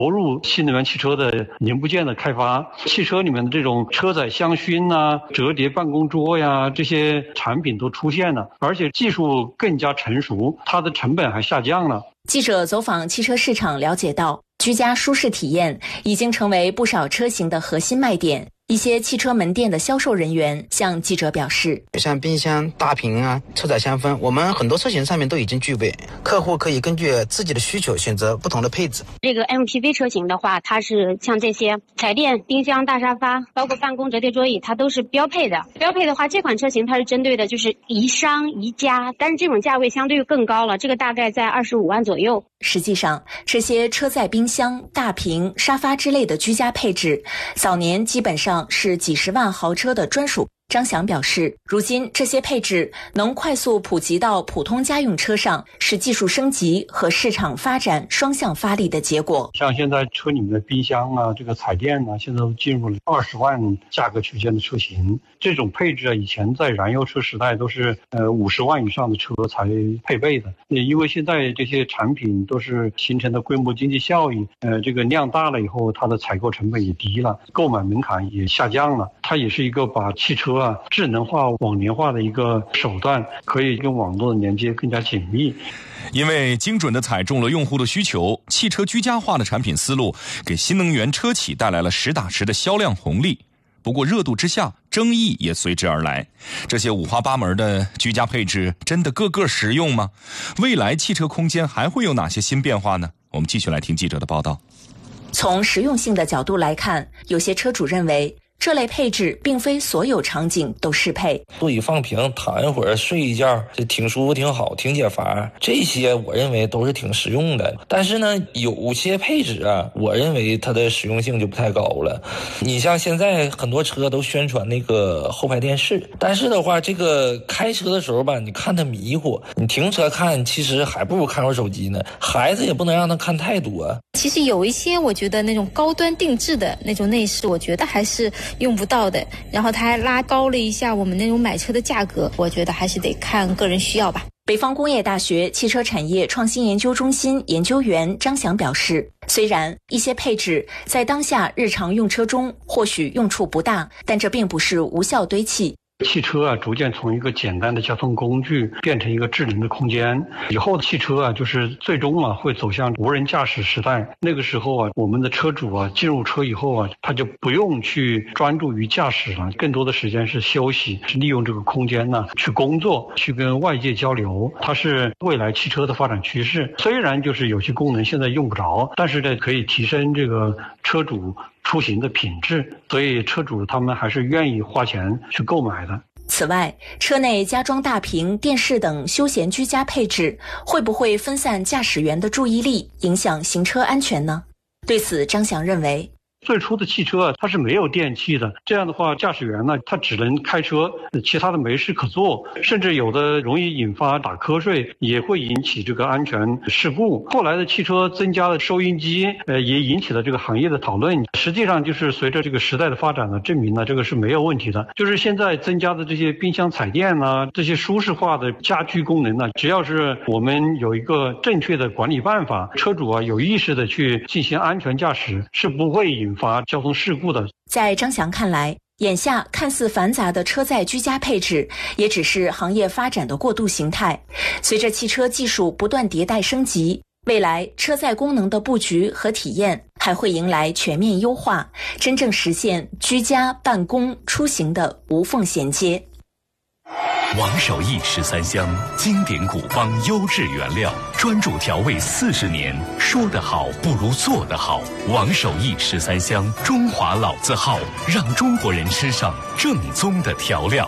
投入新能源汽车的零部件的开发，汽车里面的这种车载香薰啊、折叠办公桌呀，这些产品都出现了，而且技术更加成熟，它的成本还下降了。 记者走访汽车市场了解到，居家舒适体验已经成为不少车型的核心卖点。一些汽车门店的销售人员向记者表示， 像冰箱、大屏啊、车载香氛，我们很多车型上面都已经具备，客户可以根据自己的需求选择不同的配置。 这个 MPV 车型的话，它是像这些彩电、冰箱、大沙发，包括办公折叠桌椅，它都是标配的。标配的话，这款车型它是针对的就是宜商宜家，但是这种价位相对更高了，这个大概在25万左右。 实际上，这些车载冰箱、大屏、沙发之类的居家配置，早年基本上是几十万豪车的专属。张翔表示，如今这些配置能快速普及到普通家用车上，是技术升级和市场发展双向发力的结果。 像现在车里面的冰箱啊，这个彩电啊，现在都进入了20万价格区间的车型。这种配置啊，以前在燃油车时代都是50万以上的车才配备的。因为现在这些产品都是形成的规模经济效益，这个量大了以后，它的采购成本也低了，购买门槛也下降了。它也是一个把汽车智能化、网联化的一个手段，可以跟网络的连接更加紧密。 因为精准地踩中了用户的需求，汽车居家化的产品思路给新能源车企带来了实打实的销量红利。不过热度之下，争议也随之而来。这些五花八门的居家配置真的个个实用吗？未来汽车空间还会有哪些新变化呢？我们继续来听记者的报道。 从实用性的角度来看，有些车主认为这类配置并非所有场景都适配。 座椅放平，躺一会儿睡一觉，这挺舒服挺好，挺解乏，这些我认为都是挺实用的。但是呢，有些配置啊，我认为它的实用性就不太高了。你像现在很多车都宣传那个后排电视，但是的话，这个开车的时候吧，你看它迷糊，你停车看其实还不如看会儿手机呢。孩子也不能让他看太多。 其实有一些我觉得那种高端定制的那种内饰，我觉得还是用不到的，然后它还拉高了一下我们那种买车的价格，我觉得还是得看个人需要吧。 北方工业大学汽车产业创新研究中心研究员张翔表示，虽然一些配置在当下日常用车中或许用处不大，但这并不是无效堆砌。 汽车逐渐从一个简单的交通工具变成一个智能的空间。以后的汽车就是最终会走向无人驾驶时代。那个时候我们的车主进入车以后他就不用去专注于驾驶了，更多的时间是休息，是利用这个空间去工作，去跟外界交流。它是未来汽车的发展趋势。虽然就是有些功能现在用不着，但是可以提升这个车主出行的品质，所以车主他们还是愿意花钱去购买的。 此外，车内加装大屏、电视等休闲居家配置，会不会分散驾驶员的注意力，影响行车安全呢？对此，张翔认为， 最初的汽车它是没有电器的，这样的话驾驶员他只能开车，其他的没事可做，甚至有的容易引发打瞌睡，也会引起这个安全事故。后来的汽车增加了收音机，也引起了这个行业的讨论。实际上就是随着这个时代的发展证明这个是没有问题的。就是现在增加的这些冰箱、彩电这些舒适化的家居功能只要是我们有一个正确的管理办法，车主有意识的去进行安全驾驶，是不会引发交通事故的。 在张翔看来，眼下看似繁杂的车载居家配置也只是行业发展的过渡形态。随着汽车技术不断迭代升级，未来车载功能的布局和体验还会迎来全面优化，真正实现居家、办公、出行的无缝衔接。 王守义13香，经典古方优质原料，专注调味40年，说得好不如做得好。王守义13香，中华老字号，让中国人吃上正宗的调料。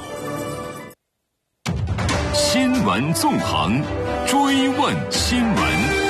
新闻纵横，追问新闻。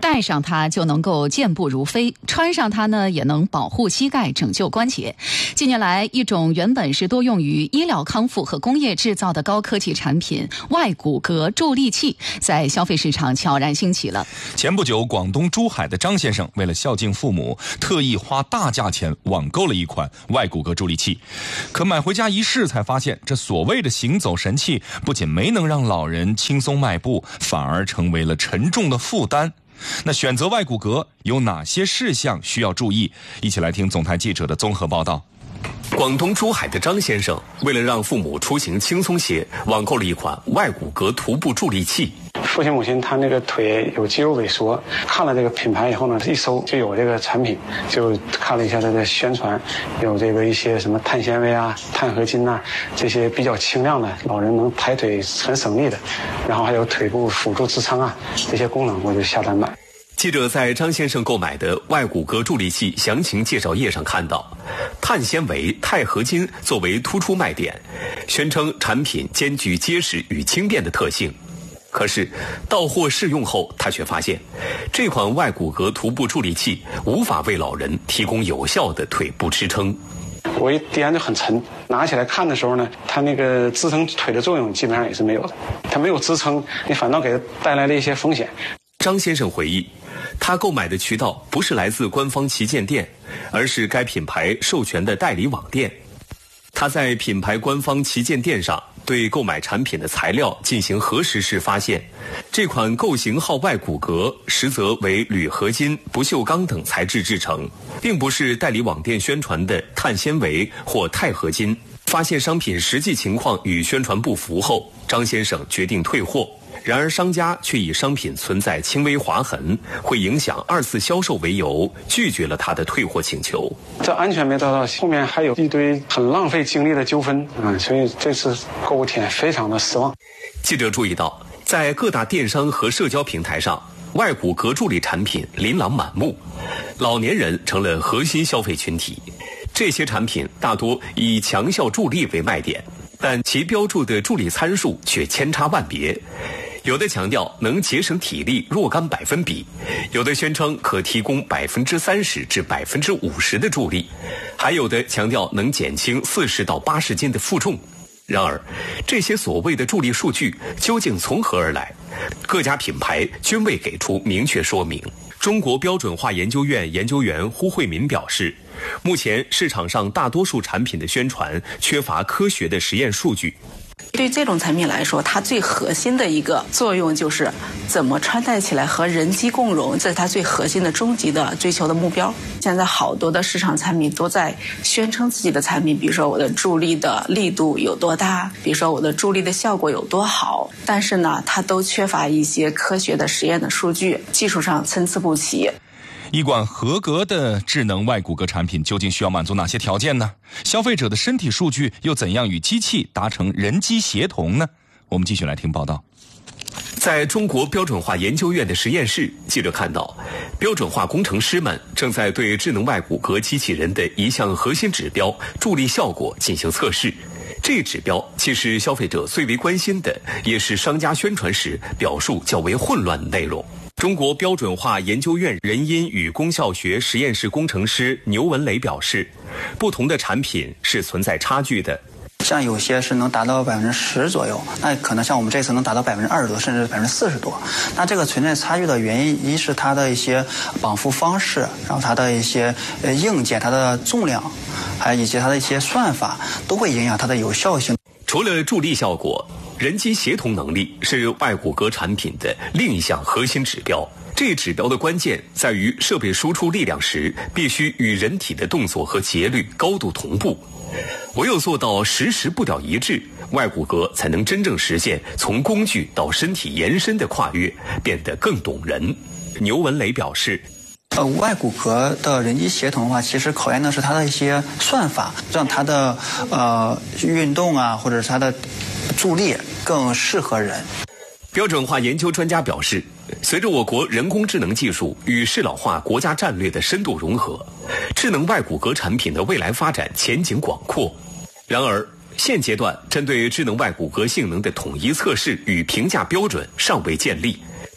戴上它就能够健步如飞，穿上它呢也能保护膝盖，拯救关节。近年来，一种原本是多用于医疗康复和工业制造的高科技产品外骨骼助力器在消费市场悄然兴起了。 前不久，广东珠海的张先生为了孝敬父母，特意花大价钱网购了一款外骨骼助力器。可买回家一试才发现，这所谓的行走神器不仅没能让老人轻松迈步，反而成为了沉重的负担。那选择外骨骼有哪些事项需要注意？一起来听总台记者的综合报道。 广东珠海的张先生为了让父母出行轻松些，网购了一款外骨骼徒步助力器。 父亲母亲他那个腿有肌肉萎缩，看了这个品牌以后呢，一搜就有这个产品，就看了一下它的宣传，有这个一些什么碳纤维啊、碳合金啊，这些比较轻量的，老人能抬腿很省力的，然后还有腿部辅助支撑啊，这些功能我就下单买。 记者在张先生购买的外骨骼助力器详情介绍页上看到，碳纤维、钛合金作为突出卖点，宣称产品兼具结实与轻便的特性。可是到货试用后，他却发现这款外骨骼徒步助力器无法为老人提供有效的腿部支撑。 我一掂就很沉，拿起来看的时候呢，它那个支撑腿的作用基本上也是没有的，它没有支撑，你反倒给它带来了一些风险。 张先生回忆，他购买的渠道不是来自官方旗舰店，而是该品牌授权的代理网店。他在品牌官方旗舰店上对购买产品的材料进行核实时发现，这款构型号外骨骼实则为铝合金、不锈钢等材质制成，并不是代理网店宣传的碳纤维或钛合金。发现商品实际情况与宣传不符后，张先生决定退货。然而商家却以商品存在轻微划痕，会影响二次销售为由，拒绝了他的退货请求。 这安全没得到，后面还有一堆很浪费精力的纠纷所以这次购物体验非常的失望。 记者注意到，在各大电商和社交平台上，外骨骼助力产品琳琅满目，老年人成了核心消费群体。这些产品大多以强效助力为卖点，但其标注的助力参数却千差万别。有的强调能节省体力若干百分比，有的宣称可提供30%至50%的助力，还有的强调能减轻40到80斤的负重。然而，这些所谓的助力数据究竟从何而来？各家品牌均未给出明确说明。中国标准化研究院研究员胡慧民表示，目前市场上大多数产品的宣传缺乏科学的实验数据。 对这种产品来说，它最核心的一个作用就是怎么穿戴起来和人机共融，这是它最核心的终极的追求的目标。现在好多的市场产品都在宣称自己的产品，比如说我的助力的力度有多大，比如说我的助力的效果有多好，但是呢，它都缺乏一些科学的实验的数据，技术上参差不齐。 一款合格的智能外骨骼产品究竟需要满足哪些条件呢？消费者的身体数据又怎样与机器达成人机协同呢？我们继续来听报道。 在中国标准化研究院的实验室，记者看到，标准化工程师们正在对智能外骨骼机器人的一项核心指标助力效果进行测试。这一指标既是消费者最为关心的，也是商家宣传时表述较为混乱的内容。中国标准化研究院人因与功效学实验室工程师牛文磊表示，不同的产品是存在差距的。 像有些是能达到10%左右，那可能像我们这次能达到20%多，甚至40%多。那这个存在差距的原因，一是它的一些绑缚方式，然后它的一些硬件、它的重量，还有以及它的一些算法，都会影响它的有效性。 除了助力效果，人机协同能力是外骨骼产品的另一项核心指标。这一指标的关键在于设备输出力量时必须与人体的动作和节律高度同步，唯有做到实时步调一致，外骨骼才能真正实现从工具到身体延伸的跨越，变得更懂人。牛文磊表示， 外骨骼的人机协同的话，其实考验的是它的一些算法，让它的运动啊，或者是它的助力更适合人。 标准化研究专家表示，随着我国人工智能技术与适老化国家战略的深度融合，智能外骨骼产品的未来发展前景广阔。然而，现阶段针对智能外骨骼性能的统一测试与评价标准尚未建立，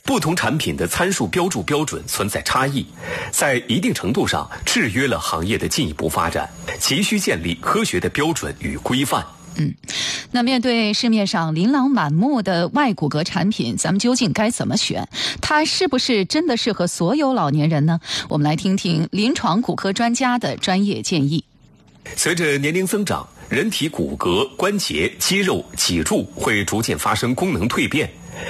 不同产品的参数标注标准存在差异，在一定程度上制约了行业的进一步发展，急需建立科学的标准与规范。 那面对市面上琳琅满目的外骨骼产品，咱们究竟该怎么选？它是不是真的适合所有老年人呢？我们来听听临床骨科专家的专业建议。 随着年龄增长，人体骨骼、关节、肌肉、脊柱会逐渐发生功能蜕变。